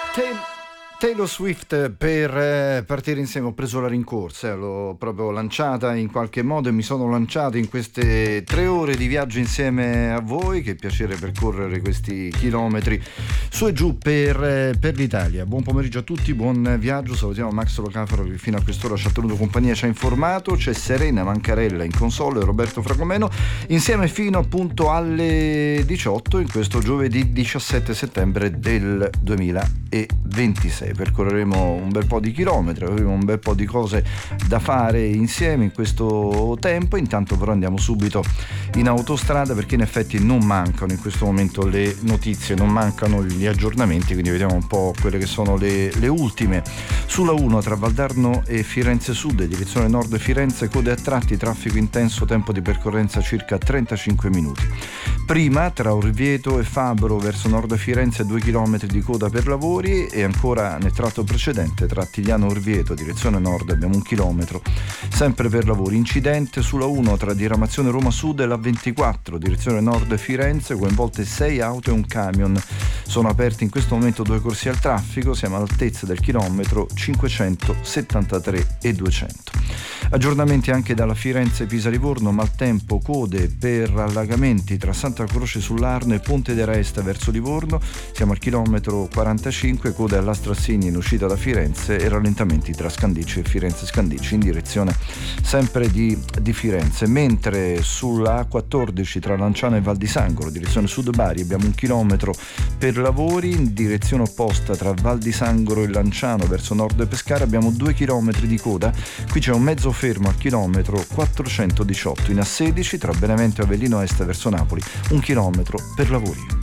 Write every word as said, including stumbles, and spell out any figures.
Taylor Taylor Swift per eh, partire insieme. Ho preso la rincorsa, eh, l'ho proprio lanciata in qualche modo e mi sono lanciato in queste tre ore di viaggio insieme a voi. Che piacere percorrere questi chilometri su e giù per, eh, per l'Italia. Buon pomeriggio a tutti, buon viaggio. Salutiamo Max Locafaro che fino a quest'ora ci ha tenuto compagnia, ci ha informato. C'è Serena Mancarella in console e Roberto Fragomeno insieme fino appunto alle diciotto in questo giovedì diciassette settembre del duemilaventisei. Percorreremo un bel po' di chilometri, avremo un bel po' di cose da fare insieme in questo tempo. Intanto però andiamo subito in autostrada, perché in effetti non mancano in questo momento le notizie, non mancano gli aggiornamenti, quindi vediamo un po' quelle che sono le, le ultime. Sulla uno tra Valdarno e Firenze Sud, direzione nord Firenze, code a tratti, traffico intenso, tempo di percorrenza circa trentacinque minuti. Prima tra Orvieto e Fabro verso nord Firenze, due chilometri di coda per lavori, e ancora nel tratto precedente tra Attigliano e Orvieto direzione nord abbiamo un chilometro sempre per lavori. Incidente sulla uno tra diramazione Roma Sud e la ventiquattro direzione nord Firenze, coinvolte sei auto e un camion. Sono aperti in questo momento due corsie al traffico, siamo all'altezza del chilometro cinquecentosettantatré e duecento. Aggiornamenti anche dalla Firenze Pisa Livorno, maltempo, code per allagamenti tra Santa Croce sull'Arno e Ponte d'Aresta verso Livorno, siamo al chilometro quarantacinque, code alla Strassini in uscita da Firenze e rallentamenti tra Scandicci e Firenze Scandicci in direzione sempre di, di Firenze. Mentre sulla A quattordici tra Lanciano e Val di Sangro direzione sud Bari abbiamo un chilometro per lavori, in direzione opposta tra Val di Sangro e Lanciano verso nord Pescara abbiamo due chilometri di coda. Qui c'è un mezzo fermo al chilometro quattrocentodiciotto. In A sedici tra Benevento e Avellino Est verso Napoli un chilometro per lavori.